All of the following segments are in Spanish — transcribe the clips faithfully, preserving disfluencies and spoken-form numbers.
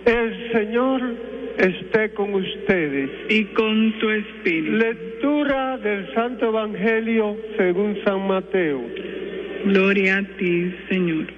El Señor esté con ustedes. Y con tu espíritu. Lectura del Santo Evangelio según San Mateo. Gloria a ti, Señor.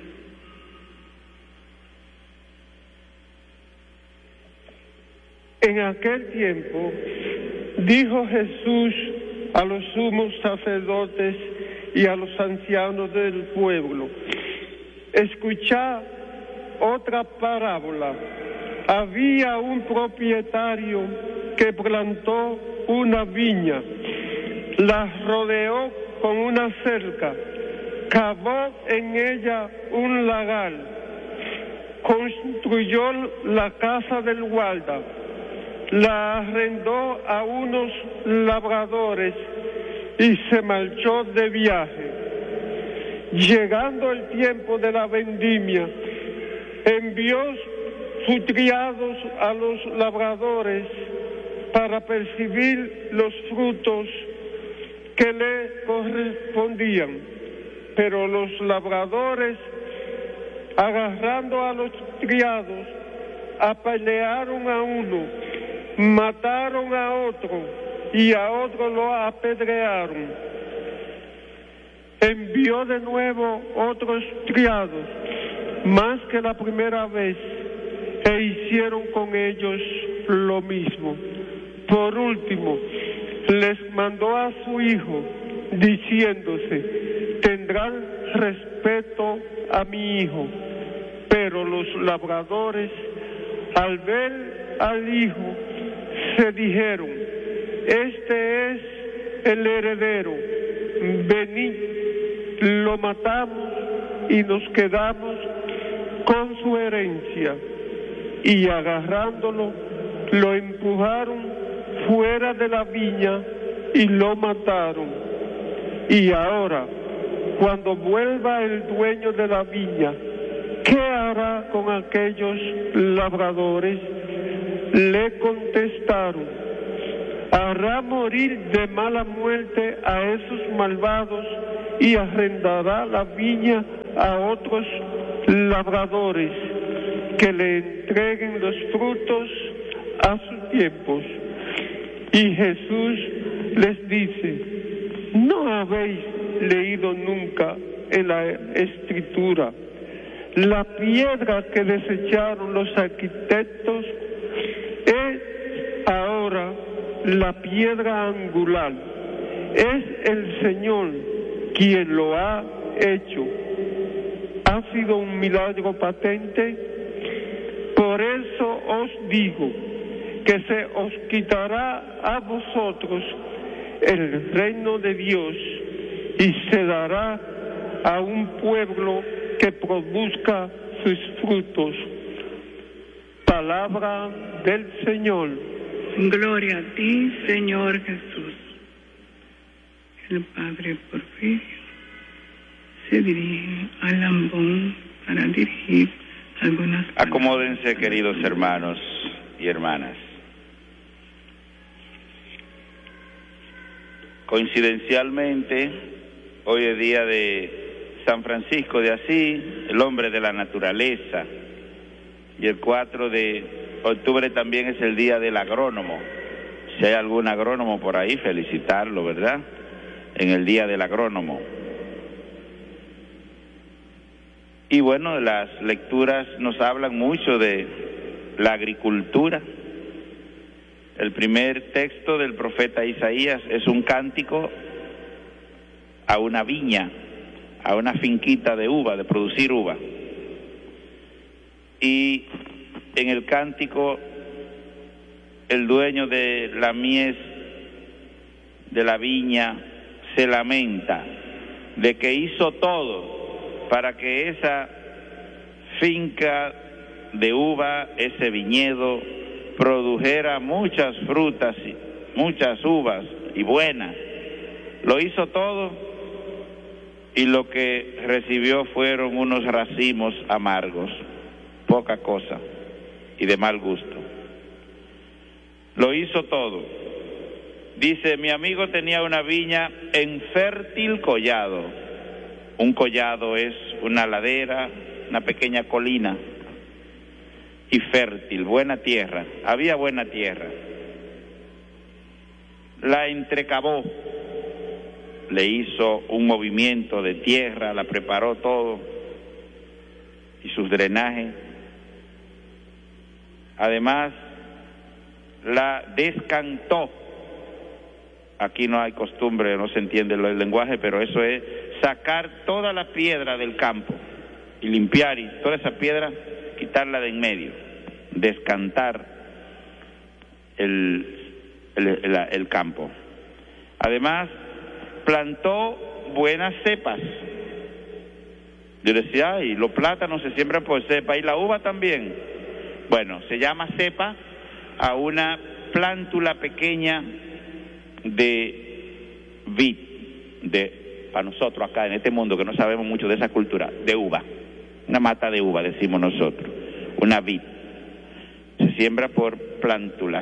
En aquel tiempo dijo Jesús a los sumos sacerdotes y a los ancianos del pueblo: escuchad otra parábola. Había un propietario que plantó una viña, la rodeó con una cerca, cavó en ella un lagar, construyó la casa del guarda, la arrendó a unos labradores y se marchó de viaje. Llegando el tiempo de la vendimia, envió sus criados a los labradores para percibir los frutos que le correspondían. Pero los labradores, agarrando a los criados, apalearon a uno, mataron a otro y a otro lo apedrearon. Envió de nuevo otros criados, más que la primera vez, e hicieron con ellos lo mismo. Por último, les mandó a su hijo, diciéndose: tendrán respeto a mi hijo. Pero los labradores, al ver al hijo, se dijeron: este es el heredero, venid, lo matamos y nos quedamos con su herencia. Y agarrándolo, lo empujaron fuera de la viña y lo mataron. Y ahora, cuando vuelva el dueño de la viña, ¿qué hará con aquellos labradores? Le contestaron: hará morir de mala muerte a esos malvados y arrendará la viña a otros labradores que le entreguen los frutos a sus tiempos. Y Jesús les dice: ¿no habéis leído nunca en la Escritura la piedra que desecharon los arquitectos es ahora la piedra angular? Es el Señor quien lo ha hecho. ¿Ha sido un milagro patente? Por eso os digo que se os quitará a vosotros el reino de Dios y se dará a un pueblo que produzca sus frutos. Palabra del Señor. Gloria a ti, Señor Jesús. El Padre Porfirio se dirige al ambón para dirigir algunas palabras. Acomódense, queridos hermanos y hermanas. Coincidencialmente, hoy es día de San Francisco de Asís, el hombre de la naturaleza, y el cuatro de octubre también es el día del agrónomo. Si hay algún agrónomo por ahí, felicitarlo, ¿verdad? En el día del agrónomo. Y bueno, las lecturas nos hablan mucho de la agricultura. El primer texto del profeta Isaías es un cántico a una viña, a una finquita de uva, de producir uva. Y en el cántico, el dueño de la mies, de la viña, se lamenta de que hizo todo para que esa finca de uva, ese viñedo, produjera muchas frutas, muchas uvas y buenas. Lo hizo todo y lo que recibió fueron unos racimos amargos, poca cosa y de mal gusto. Lo hizo todo. Dice: mi amigo tenía una viña en fértil collado. Un collado es una ladera, una pequeña colina. y fértil, buena tierra, había buena tierra. La entrecavó, le hizo un movimiento de tierra, la preparó todo y sus drenajes. Además, la descantó. Aquí no hay costumbre, no se entiende el lenguaje, pero eso es sacar toda la piedra del campo y limpiar, y toda esa piedra quitarla de en medio, descantar el, el, el, el campo. Además, plantó buenas cepas. Yo decía, ay, los plátanos se siembran por cepa, y la uva también. Bueno, se llama cepa a una plántula pequeña de vid, de, para nosotros acá en este mundo que no sabemos mucho de esa cultura, de uva, una mata de uva decimos nosotros, una vid, se siembra por plántulas.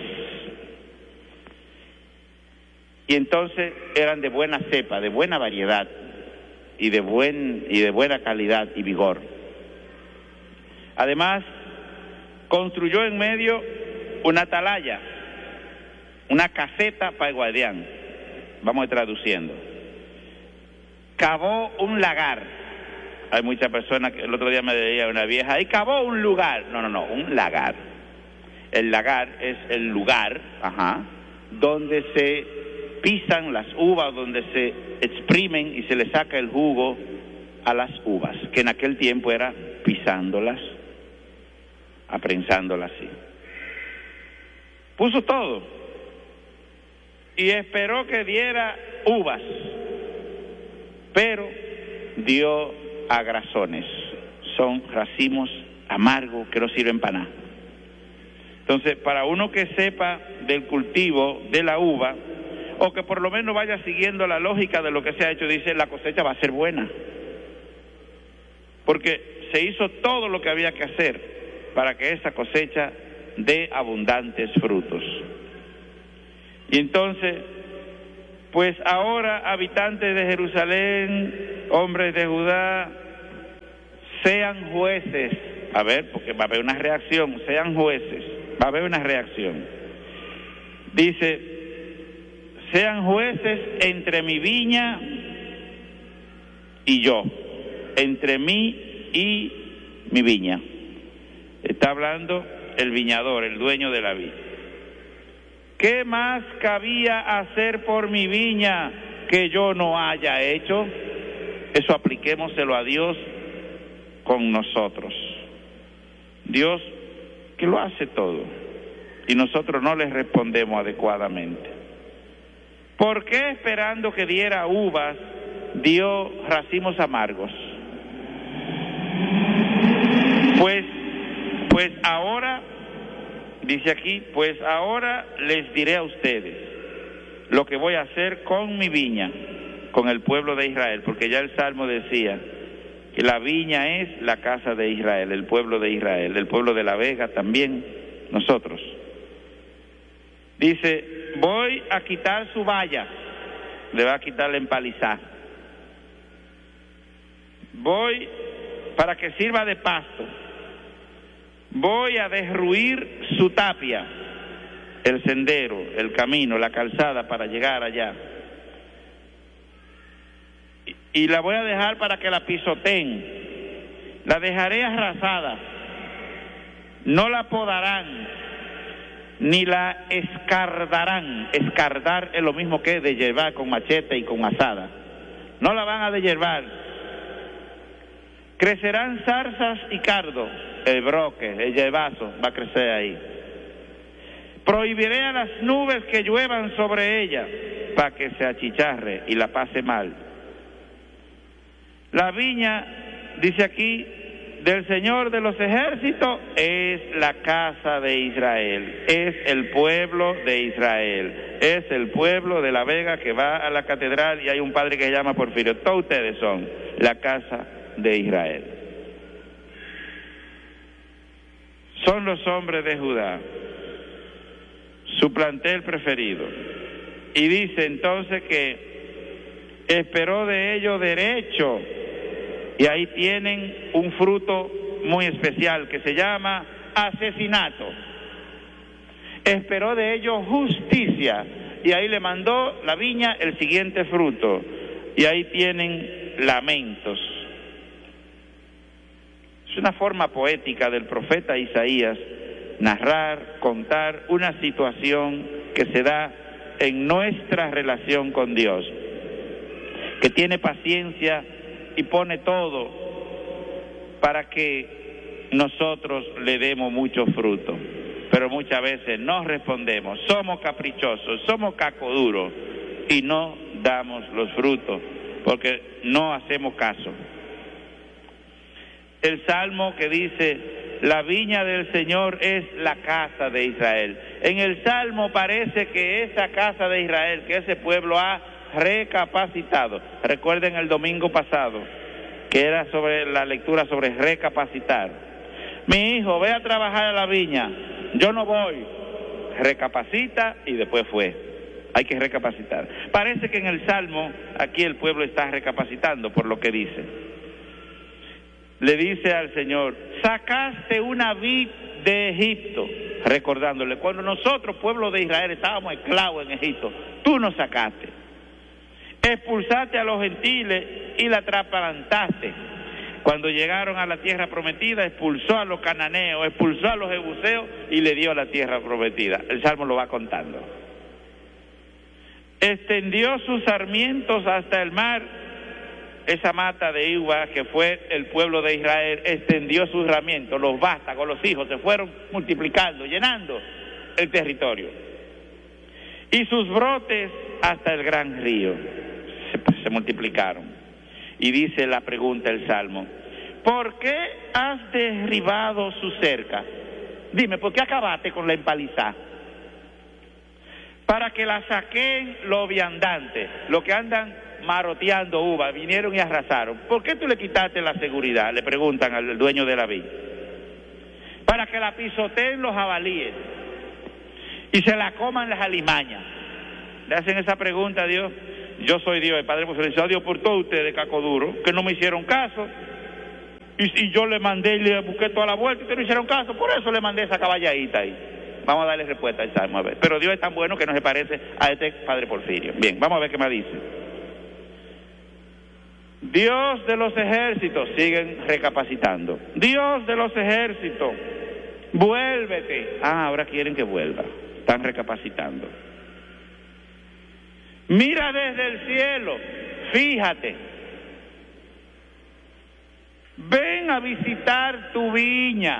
Y entonces eran de buena cepa, de buena variedad y de buen y de buena calidad y vigor. Además, construyó en medio una atalaya, una caseta para el guardián, vamos traduciendo. Cavó un lagar. Hay muchas personas que el otro día me decía una vieja, ahí cavó un lugar. No, no, no, un lagar. El lagar es el lugar, ajá, donde se pisan las uvas, donde se exprimen y se le saca el jugo a las uvas, que en aquel tiempo era pisándolas, aprensándolas así. Puso todo y esperó que diera uvas, pero dio agrazones, son racimos amargos que no sirven para nada. Entonces, para uno que sepa del cultivo de la uva, o que por lo menos vaya siguiendo la lógica de lo que se ha hecho, dice, la cosecha va a ser buena, porque se hizo todo lo que había que hacer para que esa cosecha dé abundantes frutos. Y entonces, pues ahora, habitantes de Jerusalén, hombres de Judá, sean jueces. A ver, porque va a haber una reacción, sean jueces, va a haber una reacción. Dice, sean jueces entre mi viña y yo, entre mí y mi viña. Está hablando el viñador, el dueño de la viña. ¿Qué más cabía hacer por mi viña que yo no haya hecho? Eso apliquémoselo a Dios con nosotros. Dios que lo hace todo y nosotros no le respondemos adecuadamente. ¿Por qué esperando que diera uvas dio racimos amargos? Pues, pues ahora, dice aquí, pues ahora les diré a ustedes lo que voy a hacer con mi viña, con el pueblo de Israel, porque ya el Salmo decía que la viña es la casa de Israel, el pueblo de Israel, el pueblo de la Vega también, nosotros. Dice, voy a quitar su valla, le va a quitar la empalizada. Voy para que sirva de pasto. Voy a derruir su tapia, el sendero, el camino, la calzada para llegar allá. Y, y la voy a dejar para que la pisoteen. La dejaré arrasada. No la podarán, ni la escardarán. Escardar es lo mismo que deshiervar con machete y con azada. No la van a deshiervar. Crecerán zarzas y cardo, el broque, el hierbazo va a crecer ahí. Prohibiré a las nubes que lluevan sobre ella para que se achicharre y la pase mal. La viña, dice aquí, del Señor de los ejércitos es la casa de Israel, es el pueblo de Israel, es el pueblo de la Vega que va a la catedral y hay un padre que se llama Porfirio. Todos ustedes son la casa de Israel. Son los hombres de Judá, su plantel preferido. Y dice entonces que esperó de ellos derecho, y ahí tienen un fruto muy especial que se llama asesinato. Esperó de ellos justicia, y ahí le mandó la viña el siguiente fruto, y ahí tienen lamentos. Es una forma poética del profeta Isaías narrar, contar una situación que se da en nuestra relación con Dios, que tiene paciencia y pone todo para que nosotros le demos mucho fruto. Pero muchas veces no respondemos, somos caprichosos, somos cacoduros y no damos los frutos porque no hacemos caso. El salmo que dice, la viña del Señor es la casa de Israel. En el salmo parece que esa casa de Israel, que ese pueblo ha recapacitado. Recuerden el domingo pasado, que era sobre la lectura sobre recapacitar. Mi hijo, ve a trabajar a la viña. Yo no voy. Recapacita y después fue. Hay que recapacitar. Parece que en el Salmo, aquí el pueblo está recapacitando por lo que dice. Le dice al Señor, sacaste una vid de Egipto, recordándole, cuando nosotros, pueblo de Israel, estábamos esclavos en Egipto, tú nos sacaste. Expulsaste a los gentiles y la trasplantaste. Cuando llegaron a la tierra prometida, expulsó a los cananeos, expulsó a los jebuseos y le dio la tierra prometida. El Salmo lo va contando. Extendió sus sarmientos hasta el mar. Esa mata de uva que fue el pueblo de Israel extendió sus sarmientos, los vástagos, los hijos se fueron multiplicando, llenando el territorio. Y sus brotes hasta el gran río se, se multiplicaron. Y dice la pregunta el Salmo, ¿por qué has derribado su cerca? Dime, ¿por qué acabaste con la empalizada? Para que la saquen los viandantes, los que andan maroteando uva, vinieron y arrasaron. ¿Por qué tú le quitaste la seguridad? Le preguntan al dueño de la vid. Para que la pisoteen los jabalíes y se la coman las alimañas. Le hacen esa pregunta a Dios. Yo soy Dios, el Padre por a Dios por todos ustedes, cacoduro, que no me hicieron caso. Y, y yo le mandé y le busqué toda la vuelta y ustedes no hicieron caso, por eso le mandé esa caballadita ahí. Vamos a darle respuesta al Salmo, a ver. Pero Dios es tan bueno que no se parece a este Padre Porfirio. Bien, vamos a ver qué me dice. Dios de los ejércitos, siguen recapacitando. Dios de los ejércitos, vuélvete. Ah, ahora quieren que vuelva. Están recapacitando. Mira desde el cielo, fíjate. Ven a visitar tu viña.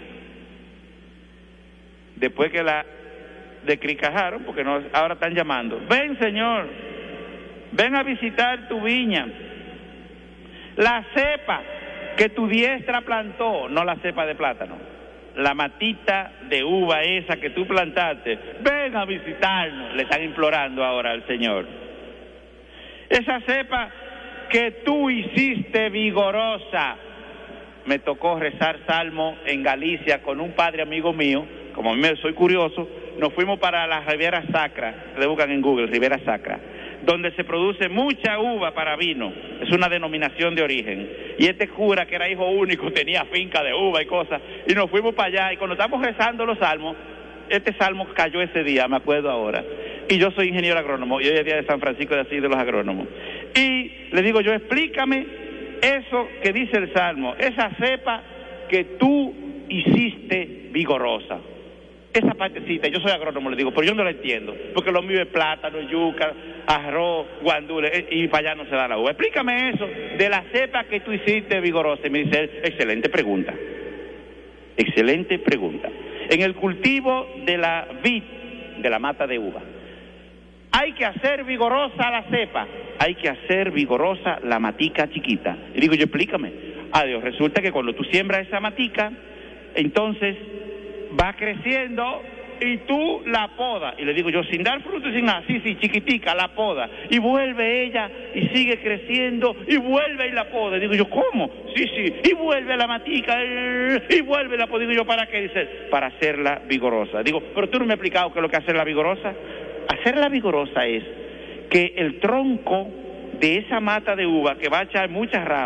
Después que la decricajaron, porque no, ahora están llamando. Ven, Señor, ven a visitar tu viña. La cepa que tu diestra plantó, no la cepa de plátano, la matita de uva esa que tú plantaste, ven a visitarnos, le están implorando ahora al Señor. Esa cepa que tú hiciste vigorosa. Me tocó rezar salmo en Galicia con un padre amigo mío, como a mí soy curioso, nos fuimos para la Ribera Sacra, le buscan en Google, Ribera Sacra, donde se produce mucha uva para vino, es una denominación de origen, y este cura que era hijo único tenía finca de uva y cosas, y nos fuimos para allá, y cuando estamos rezando los salmos, este salmo cayó ese día, me acuerdo ahora, y yo soy ingeniero agrónomo, y hoy es día de San Francisco de Asís de los agrónomos, y le digo yo, explícame eso que dice el salmo, esa cepa que tú hiciste vigorosa. Esa partecita, yo soy agrónomo, le digo, pero yo no la entiendo, porque lo mío es plátano, yuca, arroz, guandules, y para allá no se da la uva. Explícame eso de la cepa que tú hiciste vigorosa. Y me dice él, excelente pregunta, excelente pregunta. En el cultivo de la vid, de la mata de uva, hay que hacer vigorosa la cepa, hay que hacer vigorosa la matica chiquita. Y digo yo, explícame. Adiós, resulta que cuando tú siembras esa matica, entonces va creciendo y tú la podas. Y le digo yo, sin dar fruto y sin nada, sí, sí, chiquitica, la poda. Y vuelve ella y sigue creciendo y vuelve y la poda. Y digo yo, ¿cómo? Sí, sí, y vuelve la matica y vuelve la poda. Digo yo, ¿para qué? Dice, para hacerla vigorosa. Digo, pero tú no me has explicado qué es lo que es hacerla vigorosa. Hacerla vigorosa es que el tronco de esa mata de uva que va a echar muchas ramas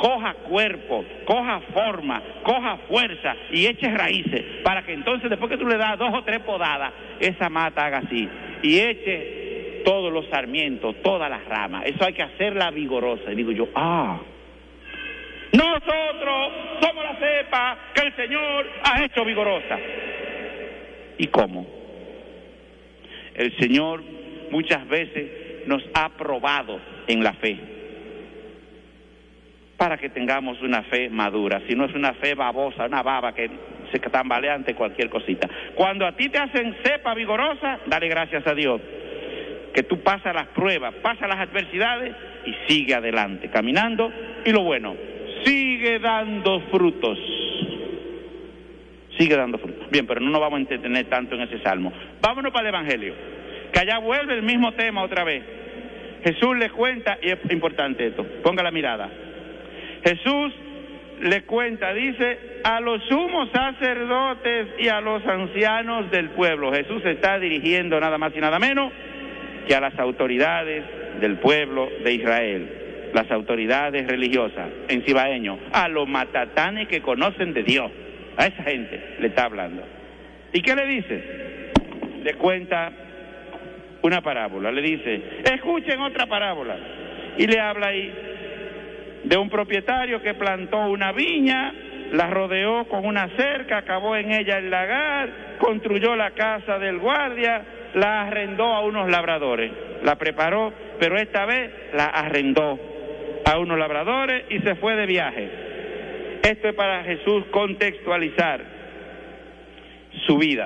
coja cuerpo, coja forma, coja fuerza y eche raíces, para que entonces después que tú le das dos o tres podadas, esa mata haga así, y eche todos los sarmientos, todas las ramas. Eso hay que hacerla vigorosa. Y digo yo, ah, nosotros somos la cepa que el Señor ha hecho vigorosa. ¿Y cómo? El Señor muchas veces nos ha probado en la fe, para que tengamos una fe madura. Si no es una fe babosa, una baba que se tambalea ante cualquier cosita. Cuando a ti te hacen cepa vigorosa, dale gracias a Dios, que tú pasas las pruebas, pasas las adversidades y sigue adelante, caminando. Y lo bueno, sigue dando frutos. Sigue dando frutos. Bien, pero no nos vamos a entretener tanto en ese salmo. Vámonos para el Evangelio, que allá vuelve el mismo tema otra vez. Jesús le cuenta, y es importante esto, ponga la mirada. Jesús le cuenta, dice, a los sumos sacerdotes y a los ancianos del pueblo. Jesús se está dirigiendo nada más y nada menos que a las autoridades del pueblo de Israel, las autoridades religiosas, en cibaeño, a los matatanes que conocen de Dios. A esa gente le está hablando. ¿Y qué le dice? Le cuenta una parábola, le dice, escuchen otra parábola. Y le habla ahí de un propietario que plantó una viña, la rodeó con una cerca, acabó en ella el lagar, construyó la casa del guardia, la arrendó a unos labradores, la preparó, pero esta vez la arrendó a unos labradores y se fue de viaje. Esto es para Jesús contextualizar su vida.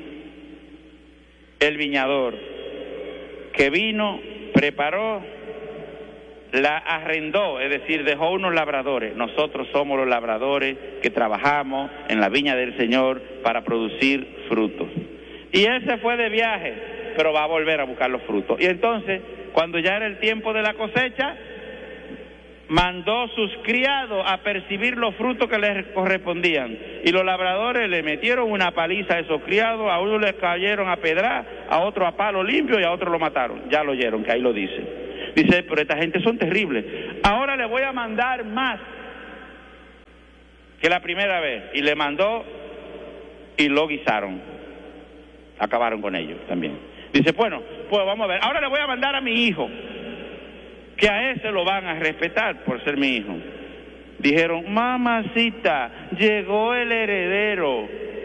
El viñador que vino, preparó, la arrendó, es decir, dejó unos labradores. Nosotros somos los labradores que trabajamos en la viña del Señor para producir frutos. Y él se fue de viaje, pero va a volver a buscar los frutos. Y entonces, cuando ya era el tiempo de la cosecha, mandó sus criados a percibir los frutos que les correspondían. Y los labradores le metieron una paliza a esos criados, a uno les cayeron a pedrar, a otro a palo limpio y a otro lo mataron. Ya lo oyeron, que ahí lo dice. Dice, pero esta gente son terribles. Ahora le voy a mandar más que la primera vez. Y le mandó y lo guisaron. Acabaron con ellos también. Dice, bueno, pues vamos a ver. Ahora le voy a mandar a mi hijo, que a ese lo van a respetar por ser mi hijo. Dijeron, mamacita, llegó el heredero.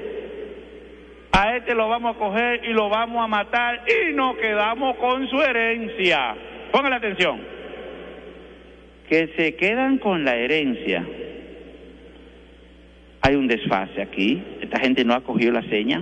A este lo vamos a coger y lo vamos a matar y nos quedamos con su herencia. Pongan la atención. Que se quedan con la herencia. Hay un desfase aquí. Esta gente no ha cogido la seña.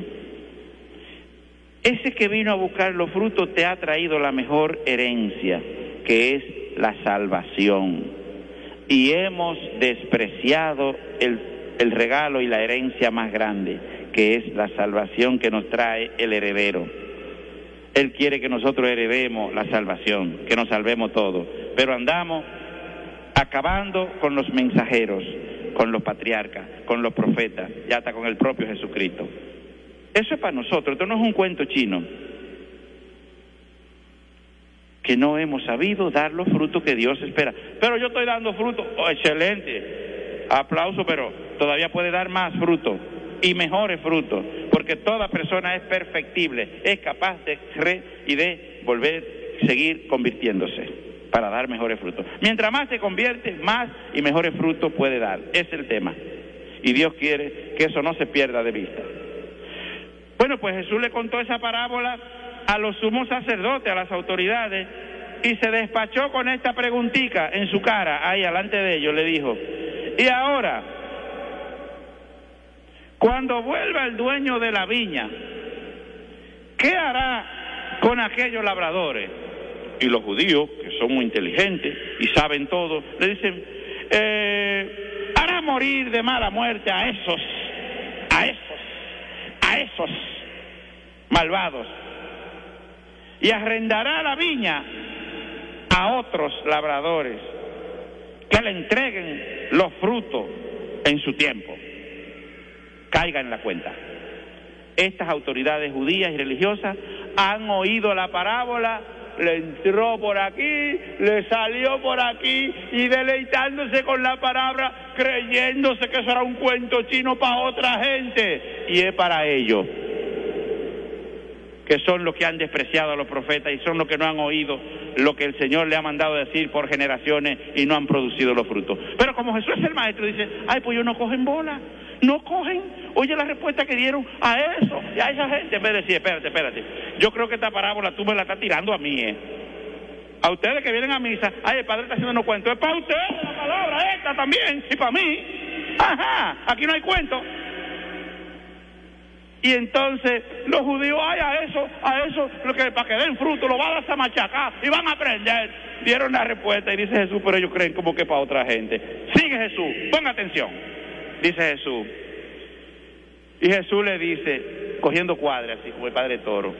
Ese que vino a buscar los frutos te ha traído la mejor herencia, que es la salvación. Y hemos despreciado el, el regalo y la herencia más grande, que es la salvación que nos trae el heredero. Él quiere que nosotros heredemos la salvación, que nos salvemos todos. Pero andamos acabando con los mensajeros, con los patriarcas, con los profetas, y hasta con el propio Jesucristo. Eso es para nosotros, esto no es un cuento chino. Que no hemos sabido dar los frutos que Dios espera. Pero yo estoy dando frutos, oh, excelente, aplauso, pero todavía puede dar más frutos y mejores frutos, porque toda persona es perfectible, es capaz de re y de volver, seguir convirtiéndose para dar mejores frutos. Mientras más se convierte, más y mejores frutos puede dar. Es el tema. Y Dios quiere que eso no se pierda de vista. Bueno, pues Jesús le contó esa parábola a los sumos sacerdotes, a las autoridades, y se despachó con esta preguntica en su cara, ahí delante de ellos, le dijo, y ahora, cuando vuelva el dueño de la viña, ¿qué hará con aquellos labradores? Y los judíos, que son muy inteligentes y saben todo, le dicen, eh, hará morir de mala muerte a esos, a esos, a esos malvados, y arrendará la viña a otros labradores que le entreguen los frutos en su tiempo. Caiga en la cuenta. Estas autoridades judías y religiosas han oído la parábola le entró por aquí, le salió por aquí y deleitándose con la palabra, creyéndose que eso era un cuento chino para otra gente, y es para ellos, que son los que han despreciado a los profetas y son los que no han oído lo que el Señor le ha mandado decir por generaciones y no han producido los frutos. Pero como Jesús es el maestro, dice, ay, pues ellos no cogen bola, no cogen. Oye la respuesta que dieron a eso y a esa gente, en vez de decir, espérate, espérate, yo creo que esta parábola tú me la estás tirando a mí, ¿eh? A ustedes que vienen a misa, ay, el padre está haciendo unos cuentos, es para ustedes la palabra esta también, y para mí. Ajá, aquí no hay cuento. Y entonces los judíos, ay, a eso, a eso, lo que para que den fruto, lo van a machacar y van a aprender. Dieron la respuesta y dice Jesús, pero ellos creen como que para otra gente. Sigue Jesús, ponga atención, dice Jesús. Y Jesús le dice, cogiendo cuadras, así como el padre Toro,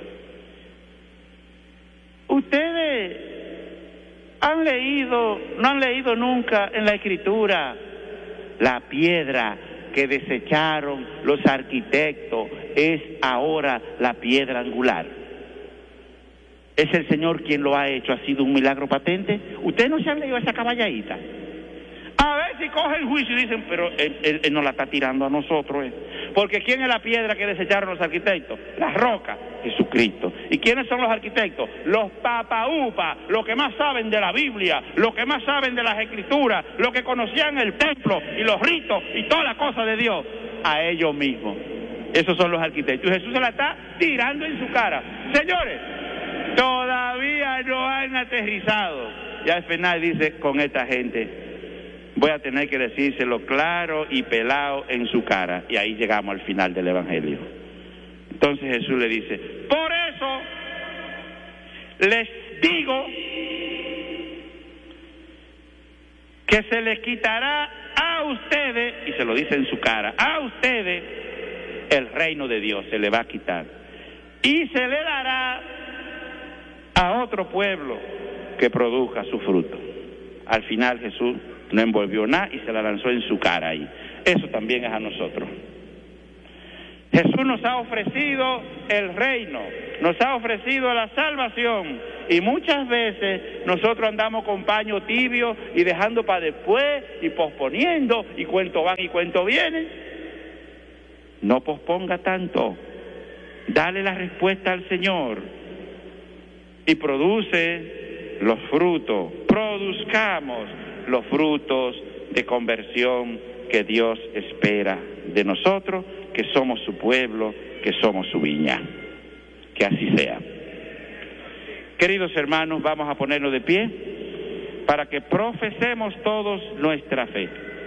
ustedes han leído, no han leído nunca en la Escritura, la piedra que desecharon los arquitectos es ahora la piedra angular. Es el Señor quien lo ha hecho, ha sido un milagro patente. Ustedes no se han leído esa caballadita. A ver si cogen juicio y dicen, pero él, él, él nos la está tirando a nosotros, ¿eh? Porque ¿quién es la piedra que desecharon los arquitectos? La roca, Jesucristo. ¿Y quiénes son los arquitectos? Los papaupas, los que más saben de la Biblia, los que más saben de las Escrituras, los que conocían el templo y los ritos y toda la cosa de Dios. A ellos mismos. Esos son los arquitectos. Y Jesús se la está tirando en su cara. Señores, todavía no han aterrizado. Ya al final dice, con esta gente voy a tener que decírselo claro y pelado en su cara. Y ahí llegamos al final del Evangelio. Entonces Jesús le dice, por eso les digo que se les quitará a ustedes, y se lo dice en su cara, a ustedes el reino de Dios se le va a quitar. Y se le dará a otro pueblo que produzca su fruto. Al final Jesús no envolvió nada y se la lanzó en su cara ahí. Eso también es a nosotros. Jesús nos ha ofrecido el reino, nos ha ofrecido la salvación, y muchas veces nosotros andamos con paño tibio y dejando para después y posponiendo, y cuento van y cuento vienen. No posponga tanto, dale la respuesta al Señor y produce los frutos, produzcamos los frutos de conversión que Dios espera de nosotros, que somos su pueblo, que somos su viña. Que así sea. Queridos hermanos, vamos a ponernos de pie para que profesemos todos nuestra fe.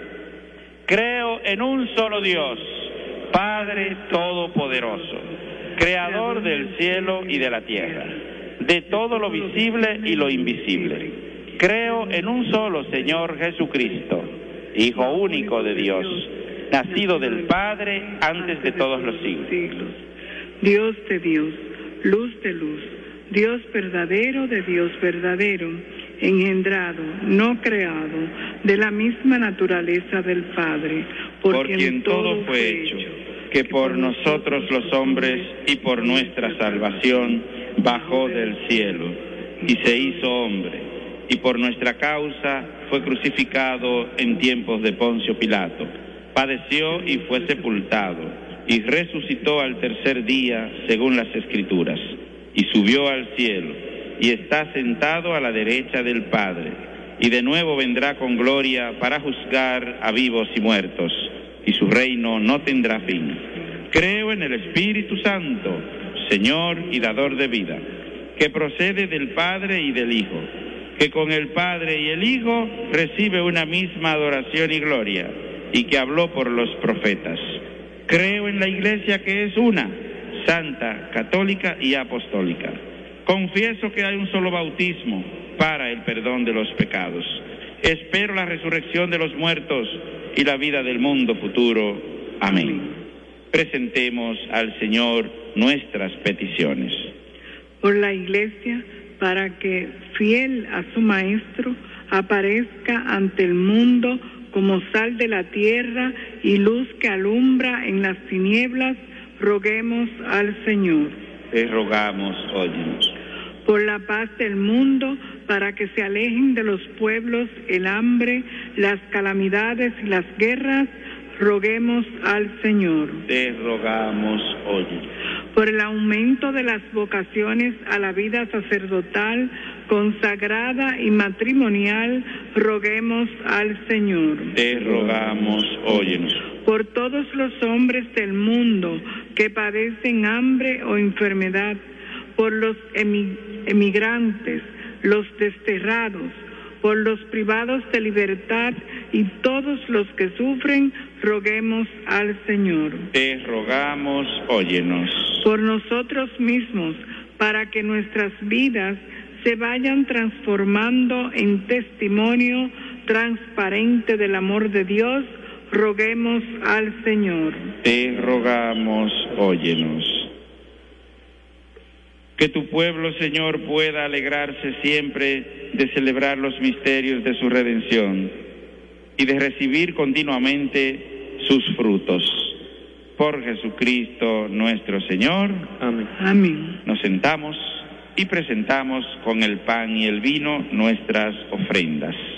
Creo en un solo Dios, Padre Todopoderoso, Creador del cielo y de la tierra, de todo lo visible y lo invisible. Creo en un solo Señor Jesucristo, Hijo único de Dios, nacido del Padre antes de todos los siglos. Dios de Dios, luz de luz, Dios verdadero de Dios verdadero, engendrado, no creado, de la misma naturaleza del Padre, por, por quien, quien todo fue hecho, que por nosotros los hombres y por nuestra salvación bajó del cielo y se hizo hombre, y por nuestra causa fue crucificado en tiempos de Poncio Pilato, padeció y fue sepultado, y resucitó al tercer día según las Escrituras, y subió al cielo, y está sentado a la derecha del Padre, y de nuevo vendrá con gloria para juzgar a vivos y muertos, y su reino no tendrá fin. Creo en el Espíritu Santo, Señor y dador de vida, que procede del Padre y del Hijo, que con el Padre y el Hijo recibe una misma adoración y gloria, y que habló por los profetas. Creo en la Iglesia que es una, santa, católica y apostólica. Confieso que hay un solo bautismo para el perdón de los pecados. Espero la resurrección de los muertos y la vida del mundo futuro. Amén. Presentemos al Señor nuestras peticiones. Por la Iglesia, para que, fiel a su Maestro, aparezca ante el mundo como sal de la tierra y luz que alumbra en las tinieblas, roguemos al Señor. Te rogamos, óyenos. por la paz del mundo, para que se alejen de los pueblos el hambre, las calamidades y las guerras, roguemos al Señor. Te rogamos, oye. Por el aumento de las vocaciones a la vida sacerdotal, consagrada y matrimonial, roguemos al Señor. Te rogamos, óyenos. Por todos los hombres del mundo que padecen hambre o enfermedad, por los emigrantes, los desterrados, por los privados de libertad y todos los que sufren, roguemos al Señor. Te rogamos, óyenos. Por nosotros mismos, para que nuestras vidas se vayan transformando en testimonio transparente del amor de Dios, roguemos al Señor. Te rogamos, óyenos. Que tu pueblo, Señor, pueda alegrarse siempre de celebrar los misterios de su redención y de recibir continuamente sus frutos. Por Jesucristo nuestro Señor. Amén. Amén. Nos sentamos y presentamos con el pan y el vino nuestras ofrendas.